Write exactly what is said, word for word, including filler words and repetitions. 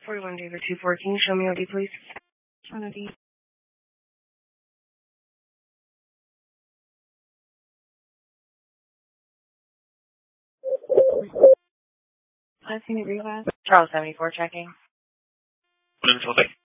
forty-one David two four. Can you show me O D, please? On O D. Last unit request. Charles seventy-four checking. What info?